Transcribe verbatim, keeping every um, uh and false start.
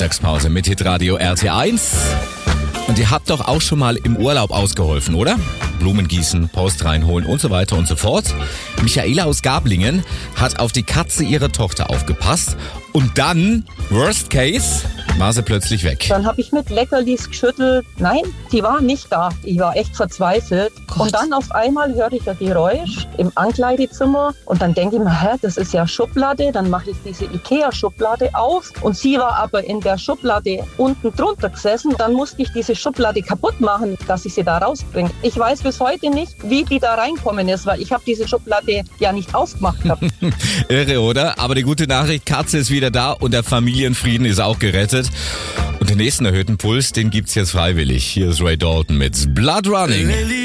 Mittagspause mit Hitradio R T eins. Und ihr habt doch auch schon mal im Urlaub ausgeholfen, oder? Blumen gießen, Post reinholen und so weiter und so fort. Michaela aus Gablingen hat auf die Katze ihrer Tochter aufgepasst und dann, worst case, war sie plötzlich weg. Dann habe ich mit Leckerlis geschüttelt. Nein, die war nicht da. Ich war echt verzweifelt. Gott. Und dann auf einmal höre ich ein Geräusch im Ankleidezimmer und dann denke ich mir, hä, das ist ja Schublade. Dann mache ich diese Ikea-Schublade auf und sie war aber in der Schublade unten drunter gesessen. Dann musste ich diese Schublade kaputt machen, dass ich sie da rausbringe. Ich weiß bis heute nicht, wie die da reinkommen ist, weil ich habe diese Schublade ja nicht aufgemacht gehabt. Irre, oder? Aber die gute Nachricht, Katze ist wieder da und der Familienfrieden ist auch gerettet. Und den nächsten erhöhten Puls, den gibt's jetzt freiwillig. Hier ist Ray Dalton mit Blood Running.